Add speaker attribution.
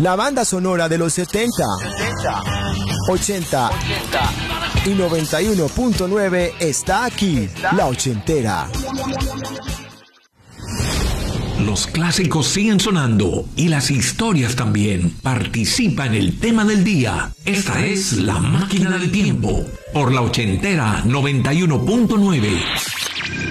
Speaker 1: La banda sonora de los 70, 80 y 91.9 está aquí. La Ochentera.
Speaker 2: Los clásicos siguen sonando y las historias también. Participa en el tema del día. Esta es La Máquina del Tiempo por La Ochentera 91.9.